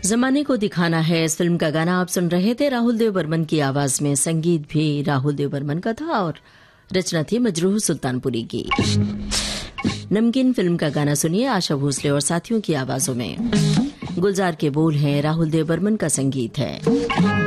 जमाने को दिखाना है, इस फिल्म का गाना आप सुन रहे थे राहुल देव बर्मन की आवाज में। संगीत भी राहुल देव बर्मन का था और रचना थी मजरूह सुल्तानपुरी की। नमकीन फिल्म का गाना सुनिए आशा भोसले और साथियों की आवाजों में। गुलजार के बोल हैं, राहुल देव बर्मन का संगीत है।